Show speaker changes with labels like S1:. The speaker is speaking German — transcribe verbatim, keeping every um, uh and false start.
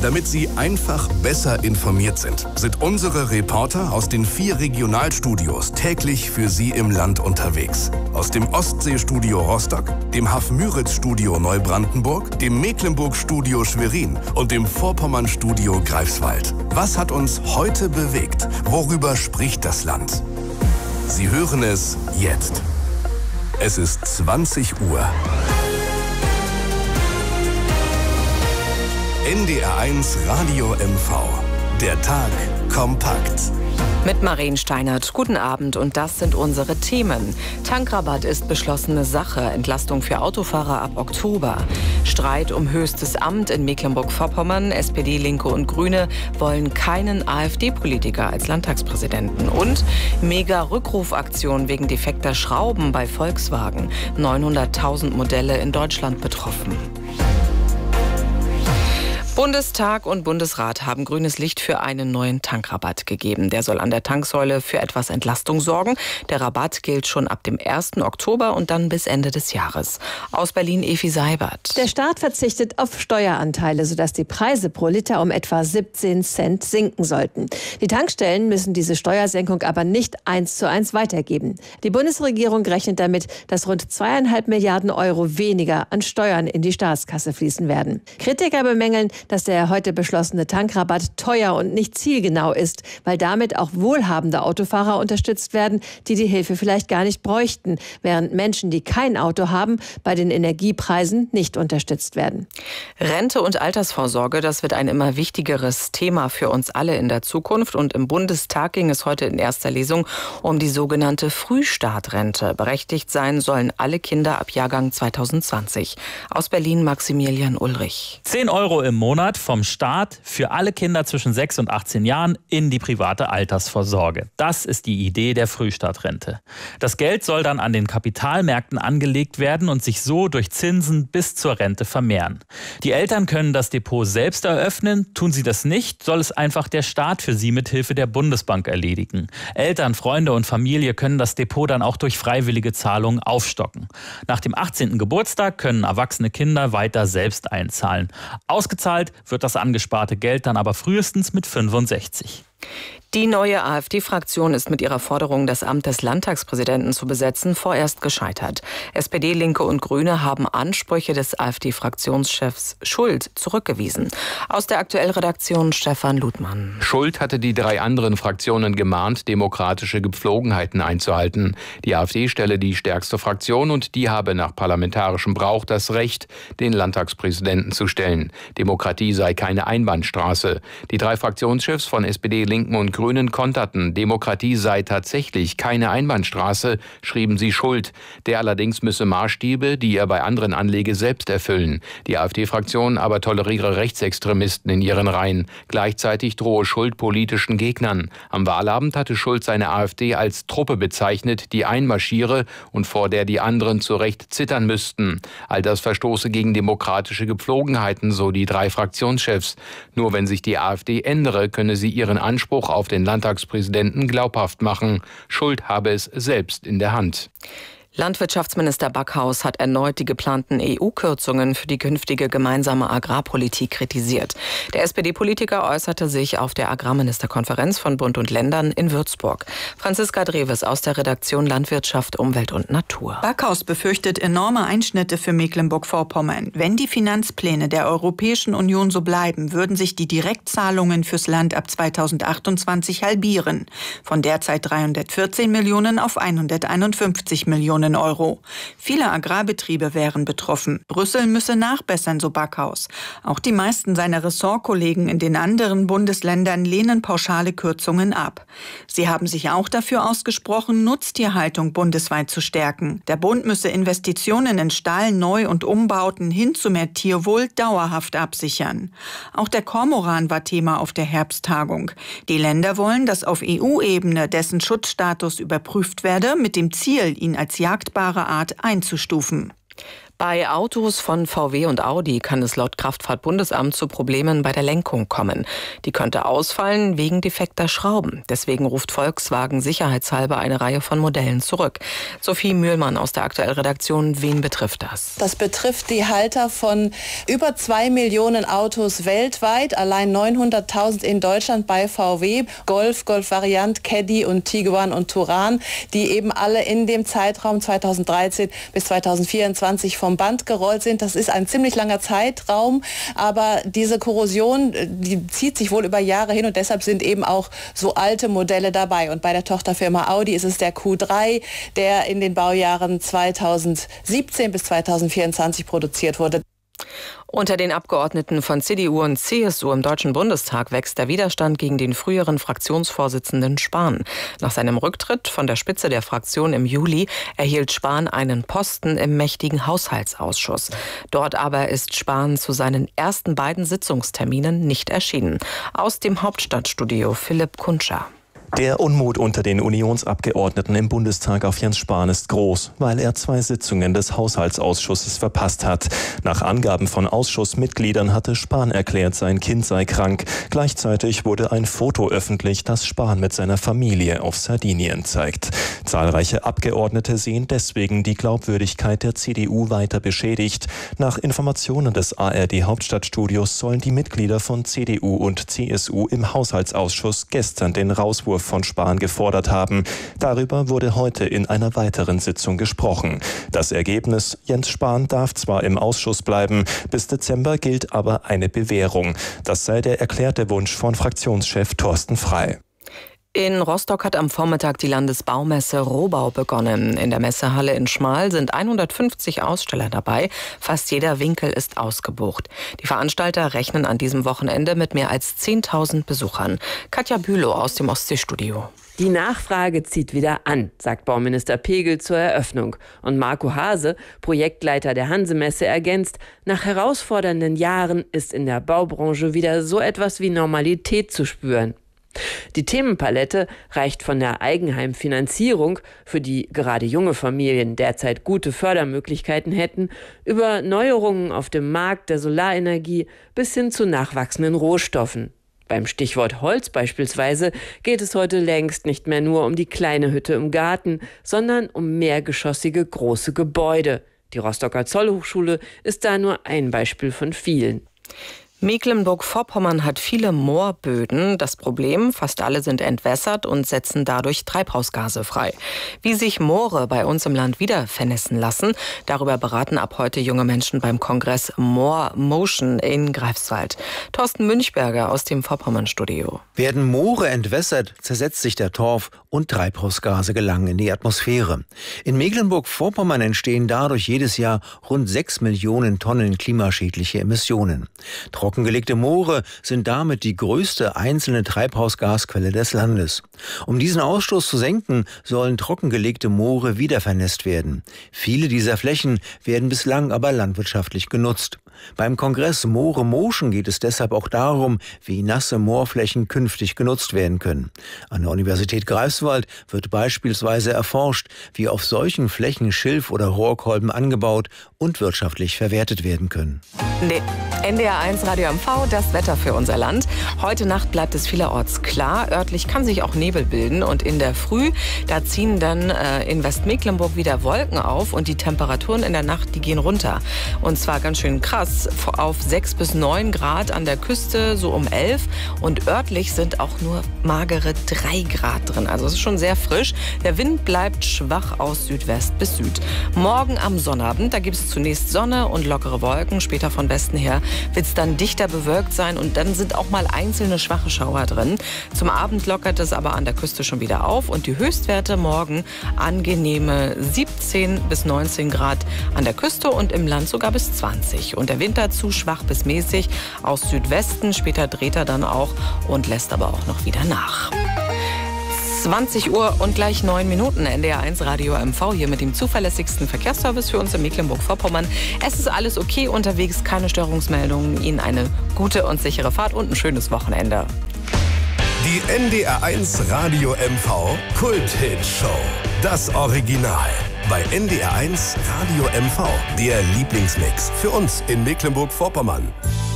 S1: Damit Sie einfach besser informiert sind, sind unsere Reporter aus den vier Regionalstudios täglich für Sie im Land unterwegs. Aus dem Ostseestudio Rostock, dem Haff-Müritz-Studio Neubrandenburg, dem Mecklenburg-Studio Schwerin und dem Vorpommern-Studio Greifswald. Was hat uns heute bewegt? Worüber spricht das Land? Sie hören es jetzt. Es ist zwanzig Uhr. N D R eins Radio M V. Der Tag kompakt.
S2: Mit Marien Steinert. Guten Abend und das sind unsere Themen. Tankrabatt ist beschlossene Sache. Entlastung für Autofahrer ab Oktober. Streit um höchstes Amt in Mecklenburg-Vorpommern. S P D, Linke und Grüne wollen keinen AfD-Politiker als Landtagspräsidenten. Und Mega-Rückrufaktion wegen defekter Schrauben bei Volkswagen. neunhunderttausend Modelle in Deutschland betroffen. Bundestag und Bundesrat haben grünes Licht für einen neuen Tankrabatt gegeben. Der soll an der Tanksäule für etwas Entlastung sorgen. Der Rabatt gilt schon ab dem ersten Oktober und dann bis Ende des Jahres. Aus Berlin Evi Seibert.
S3: Der Staat verzichtet auf Steueranteile, sodass die Preise pro Liter um etwa siebzehn Cent sinken sollten. Die Tankstellen müssen diese Steuersenkung aber nicht eins zu eins weitergeben. Die Bundesregierung rechnet damit, dass rund zweieinhalb Milliarden Euro weniger an Steuern in die Staatskasse fließen werden. Kritiker bemängeln, dass der heute beschlossene Tankrabatt teuer und nicht zielgenau ist, weil damit auch wohlhabende Autofahrer unterstützt werden, die die Hilfe vielleicht gar nicht bräuchten, während Menschen, die kein Auto haben, bei den Energiepreisen nicht unterstützt werden.
S2: Rente und Altersvorsorge, das wird ein immer wichtigeres Thema für uns alle in der Zukunft. Und im Bundestag ging es heute in erster Lesung um die sogenannte Frühstartrente. Berechtigt sein sollen alle Kinder ab Jahrgang zweitausendzwanzig. Aus Berlin Maximilian Ulrich.
S4: zehn Euro im Monat vom Staat für alle Kinder zwischen sechs und achtzehn Jahren in die private Altersvorsorge. Das ist die Idee der Frühstartrente. Das Geld soll dann an den Kapitalmärkten angelegt werden und sich so durch Zinsen bis zur Rente vermehren. Die Eltern können das Depot selbst eröffnen. Tun sie das nicht, soll es einfach der Staat für sie mit Hilfe der Bundesbank erledigen. Eltern, Freunde und Familie können das Depot dann auch durch freiwillige Zahlungen aufstocken. Nach dem achtzehnten Geburtstag können erwachsene Kinder weiter selbst einzahlen. Ausgezahlt wird das angesparte Geld dann aber frühestens mit fünfundsechzig.
S2: Die neue AfD-Fraktion ist mit ihrer Forderung, das Amt des Landtagspräsidenten zu besetzen, vorerst gescheitert. S P D, Linke und Grüne haben Ansprüche des AfD-Fraktionschefs Schult zurückgewiesen. Aus der Aktuell-Redaktion Stefan Ludmann.
S5: Schult hatte die drei anderen Fraktionen gemahnt, demokratische Gepflogenheiten einzuhalten. Die AfD stelle die stärkste Fraktion und die habe nach parlamentarischem Brauch das Recht, den Landtagspräsidenten zu stellen. Demokratie sei keine Einbahnstraße. Die drei Fraktionschefs von S P D, Linken und Grünen konterten, Demokratie sei tatsächlich keine Einbahnstraße, schrieben sie Schult. Der allerdings müsse Maßstäbe, die er bei anderen anlege, selbst erfüllen. Die AfD-Fraktion aber toleriere Rechtsextremisten in ihren Reihen. Gleichzeitig drohe Schult politischen Gegnern. Am Wahlabend hatte Schult seine AfD als Truppe bezeichnet, die einmarschiere und vor der die anderen zu Recht zittern müssten. All das verstoße gegen demokratische Gepflogenheiten, so die drei Fraktionschefs. Nur wenn sich die AfD ändere, könne sie ihren Anspruch auf den Landtagspräsidenten glaubhaft machen. Schult habe es selbst in der Hand.
S2: Landwirtschaftsminister Backhaus hat erneut die geplanten E U-Kürzungen für die künftige gemeinsame Agrarpolitik kritisiert. Der S P D-Politiker äußerte sich auf der Agrarministerkonferenz von Bund und Ländern in Würzburg. Franziska Dreves aus der Redaktion Landwirtschaft, Umwelt und Natur.
S6: Backhaus befürchtet enorme Einschnitte für Mecklenburg-Vorpommern. Wenn die Finanzpläne der Europäischen Union so bleiben, würden sich die Direktzahlungen fürs Land ab zweitausendachtundzwanzig halbieren. Von derzeit dreihundertvierzehn Millionen auf hunderteinundfünfzig Millionen Euro. Viele Agrarbetriebe wären betroffen. Brüssel müsse nachbessern, so Backhaus. Auch die meisten seiner Ressortkollegen in den anderen Bundesländern lehnen pauschale Kürzungen ab. Sie haben sich auch dafür ausgesprochen, Nutztierhaltung bundesweit zu stärken. Der Bund müsse Investitionen in Stall-, Neu- und Umbauten hin zu mehr Tierwohl dauerhaft absichern. Auch der Kormoran war Thema auf der Herbsttagung. Die Länder wollen, dass auf E U-Ebene dessen Schutzstatus überprüft werde, mit dem Ziel, ihn als jagdbare Art einzustufen.
S2: Bei Autos von V W und Audi kann es laut Kraftfahrtbundesamt zu Problemen bei der Lenkung kommen. Die könnte ausfallen wegen defekter Schrauben. Deswegen ruft Volkswagen sicherheitshalber eine Reihe von Modellen zurück. Sophie Mühlmann aus der Aktuell-Redaktion, wen betrifft das?
S7: Das betrifft die Halter von über zwei Millionen Autos weltweit, allein neunhunderttausend in Deutschland bei V W, Golf, Golf Variant, Caddy und Tiguan und Touran, die eben alle in dem Zeitraum zweitausenddreizehn bis zweitausendvierundzwanzig vom Band gerollt sind. Das ist ein ziemlich langer Zeitraum, aber diese Korrosion, die zieht sich wohl über Jahre hin und deshalb sind eben auch so alte Modelle dabei. Und bei der Tochterfirma Audi ist es der Q drei, der in den Baujahren zweitausendsiebzehn bis zweitausendvierundzwanzig produziert wurde.
S2: Unter den Abgeordneten von C D U und C S U im Deutschen Bundestag wächst der Widerstand gegen den früheren Fraktionsvorsitzenden Spahn. Nach seinem Rücktritt von der Spitze der Fraktion im Juli erhielt Spahn einen Posten im mächtigen Haushaltsausschuss. Dort aber ist Spahn zu seinen ersten beiden Sitzungsterminen nicht erschienen. Aus dem Hauptstadtstudio Philipp Kunscher.
S8: Der Unmut unter den Unionsabgeordneten im Bundestag auf Jens Spahn ist groß, weil er zwei Sitzungen des Haushaltsausschusses verpasst hat. Nach Angaben von Ausschussmitgliedern hatte Spahn erklärt, sein Kind sei krank. Gleichzeitig wurde ein Foto öffentlich, das Spahn mit seiner Familie auf Sardinien zeigt. Zahlreiche Abgeordnete sehen deswegen die Glaubwürdigkeit der C D U weiter beschädigt. Nach Informationen des A R D-Hauptstadtstudios sollen die Mitglieder von C D U und C S U im Haushaltsausschuss gestern den Rauswurf von Spahn gefordert haben. Darüber wurde heute in einer weiteren Sitzung gesprochen. Das Ergebnis: Jens Spahn darf zwar im Ausschuss bleiben, bis Dezember gilt aber eine Bewährung. Das sei der erklärte Wunsch von Fraktionschef Thorsten Frey.
S2: In Rostock hat am Vormittag die Landesbaumesse Rohbau begonnen. In der Messehalle in Schmal sind hundertfünfzig Aussteller dabei. Fast jeder Winkel ist ausgebucht. Die Veranstalter rechnen an diesem Wochenende mit mehr als zehntausend Besuchern. Katja Bülow aus dem Ostseestudio.
S9: Die Nachfrage zieht wieder an, sagt Bauminister Pegel zur Eröffnung. Und Marco Hase, Projektleiter der Hansemesse, ergänzt, nach herausfordernden Jahren ist in der Baubranche wieder so etwas wie Normalität zu spüren. Die Themenpalette reicht von der Eigenheimfinanzierung, für die gerade junge Familien derzeit gute Fördermöglichkeiten hätten, über Neuerungen auf dem Markt der Solarenergie bis hin zu nachwachsenden Rohstoffen. Beim Stichwort Holz beispielsweise geht es heute längst nicht mehr nur um die kleine Hütte im Garten, sondern um mehrgeschossige große Gebäude. Die Rostocker Zollhochschule ist da nur ein Beispiel von vielen.
S2: Mecklenburg-Vorpommern hat viele Moorböden. Das Problem, fast alle sind entwässert und setzen dadurch Treibhausgase frei. Wie sich Moore bei uns im Land wieder vernässen lassen, darüber beraten ab heute junge Menschen beim Kongress Moor Motion in Greifswald. Thorsten Münchberger aus dem Vorpommern-Studio.
S10: Werden Moore entwässert, zersetzt sich der Torf und Treibhausgase gelangen in die Atmosphäre. In Mecklenburg-Vorpommern entstehen dadurch jedes Jahr rund sechs Millionen Tonnen klimaschädliche Emissionen. Trockengelegte Moore sind damit die größte einzelne Treibhausgasquelle des Landes. Um diesen Ausstoß zu senken, sollen trockengelegte Moore wiedervernässt werden. Viele dieser Flächen werden bislang aber landwirtschaftlich genutzt. Beim Kongress Moor Motion geht es deshalb auch darum, wie nasse Moorflächen künftig genutzt werden können. An der Universität Greifswald wird beispielsweise erforscht, wie auf solchen Flächen Schilf oder Rohrkolben angebaut und wirtschaftlich verwertet werden können.
S2: Nee. N D R eins Radio M V, das Wetter für unser Land. Heute Nacht bleibt es vielerorts klar. Örtlich kann sich auch Nebel bilden. Und in der Früh, da ziehen dann äh, in Westmecklenburg wieder Wolken auf. Und die Temperaturen in der Nacht, die gehen runter. Und zwar ganz schön krass. Auf sechs bis neun Grad an der Küste, so um elf. Und örtlich sind auch nur magere drei Grad drin. Also es ist schon sehr frisch. Der Wind bleibt schwach aus Südwest bis Süd. Morgen am Sonnabend, da gibt es zunächst Sonne und lockere Wolken. Später von Westen her wird es dann dichter bewölkt sein und dann sind auch mal einzelne schwache Schauer drin. Zum Abend lockert es aber an der Küste schon wieder auf und die Höchstwerte morgen angenehme siebzehn bis neunzehn Grad an der Küste und im Land sogar bis zwanzig. Und der Wind dazu schwach bis mäßig aus Südwesten. Später dreht er dann auch und lässt aber auch noch wieder nach. zwanzig Uhr und gleich neun Minuten. N D R eins Radio M V hier mit dem zuverlässigsten Verkehrsservice für uns in Mecklenburg-Vorpommern. Es ist alles okay unterwegs, keine Störungsmeldungen. Ihnen eine gute und sichere Fahrt und ein schönes Wochenende.
S1: Die N D R eins Radio M V Kult-Hit-Show. Das Original. Bei N D R eins Radio M V, der Lieblingsmix für uns in Mecklenburg-Vorpommern.